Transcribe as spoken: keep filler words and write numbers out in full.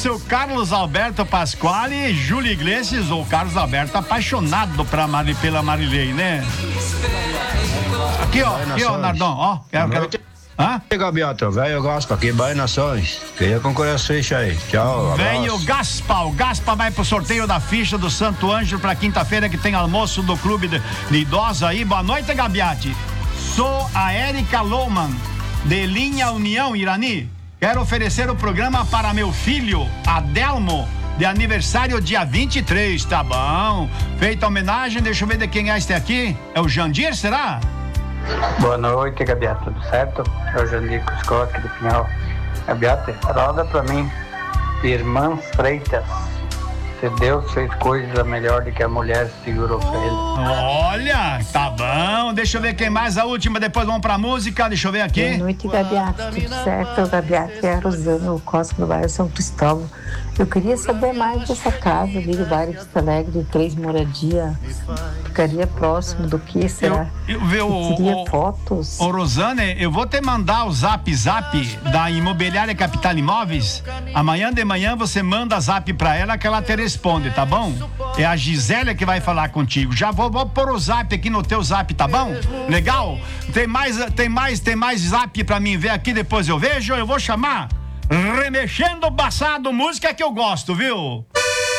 seu Carlos Alberto Pasquale e Júlio Iglesias, ou Carlos Alberto apaixonado pra Mari, pela Marilei, né? Aqui, ó, aqui, ó, Nardão, ó. Quero, quero... Hã? E Gabiota, velho Gaspa aqui, Bahia Nações. Queria concorrer às fichas aí. Tchau. Velho Gaspa, o Gaspa vai pro sorteio da ficha do Santo Ângelo pra quinta-feira, que tem almoço do clube de, de idosos aí. Boa noite, Gabiati. Sou a Érica Louman, de Linha União, Irani. Quero oferecer o programa para meu filho, Adelmo, de aniversário dia vinte e três, tá bom? Feita a homenagem, deixa eu ver de quem é este aqui. É o Jandir, será? Boa noite, Gabiata, tudo certo? É o Jandir Cusco aqui do Pinhal. Gabiata, roda pra mim, Irmãs Freitas. Se Deus fez coisa melhor do que a mulher segurou pra ele. Olha, tá bom. Deixa eu ver quem mais, a última, depois vamos pra música. Deixa eu ver aqui. Boa noite, Gabiata, tudo certo? Gabiata é a Rosana, o Costa do bairro São Cristóvão. Eu queria saber mais dessa casa ali do bairro de Vista Alegre, três moradia. Ficaria próximo do que será? Eu, eu, eu, Teria o, fotos? Ô, Rosane, eu vou te mandar o zap zap da Imobiliária Capital Imóveis. Amanhã de manhã você manda zap pra ela que ela te responde, tá bom? É a Gisélia que vai falar contigo. Já vou, vou pôr o zap aqui no teu zap, tá bom? Legal? Tem mais, tem mais, tem mais zap pra mim ver aqui, depois eu vejo, eu vou chamar Remexendo Passado, música que eu gosto, viu?